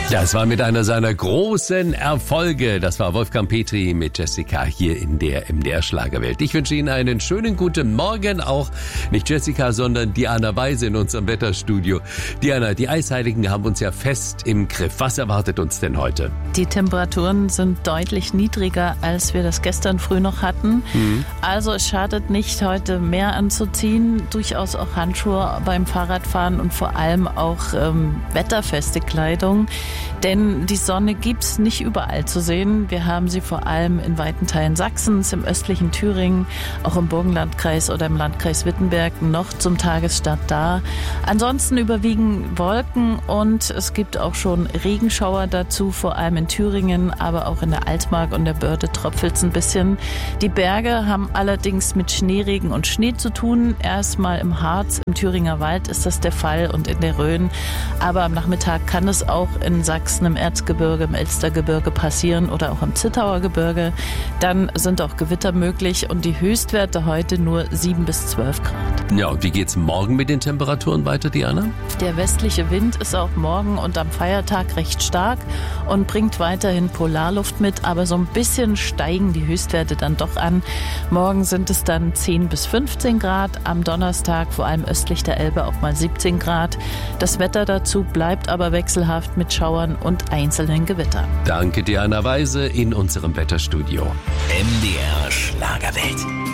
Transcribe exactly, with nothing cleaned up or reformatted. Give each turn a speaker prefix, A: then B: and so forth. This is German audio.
A: Ja, es war mit einer seiner großen Erfolge. Das war Wolfgang Petri mit Jessica hier in der M D R Schlagerwelt. Ich wünsche Ihnen einen schönen guten Morgen. Auch nicht Jessica, sondern Diana Weise in unserem Wetterstudio. Diana, die Eisheiligen haben uns ja fest im Griff. Was erwartet uns denn heute?
B: Die Temperaturen sind deutlich niedriger, als wir das gestern früh noch hatten. Mhm. Also es schadet nicht, heute mehr anzuziehen. Durchaus auch Handschuhe beim Fahrradfahren und vor allem auch ähm, wetterfeste Kleidung. Denn die Sonne gibt's nicht überall zu sehen. Wir haben sie vor allem in weiten Teilen Sachsens, im östlichen Thüringen, auch im Burgenlandkreis oder im Landkreis Wittenberg noch zum Tagesstart da. Ansonsten überwiegen Wolken und es gibt auch schon Regenschauer dazu, vor allem in Thüringen, aber auch in der Altmark und der Börde tröpfelt's ein bisschen. Die Berge haben allerdings mit Schneeregen und Schnee zu tun. Erstmal im Harz, im Thüringer Wald ist das der Fall und in der Rhön. Aber am Nachmittag kann es auch in Sachsen, im Erzgebirge, im Elstergebirge passieren oder auch im Zittauer Gebirge. Dann sind auch Gewitter möglich und die Höchstwerte heute nur sieben bis zwölf Grad.
A: Ja, und wie geht's morgen mit den Temperaturen weiter, Diana?
B: Der westliche Wind ist auch morgen und am Feiertag recht stark und bringt weiterhin Polarluft mit, aber so ein bisschen steigen die Höchstwerte dann doch an. Morgen sind es dann zehn bis fünfzehn Grad, am Donnerstag vor allem östlich der Elbe auch mal siebzehn Grad. Das Wetter dazu bleibt aber wechselhaft mit Schauern und einzelnen Gewittern.
A: Danke, Diana Weise in unserem Wetterstudio.
C: M D R Schlagerwelt.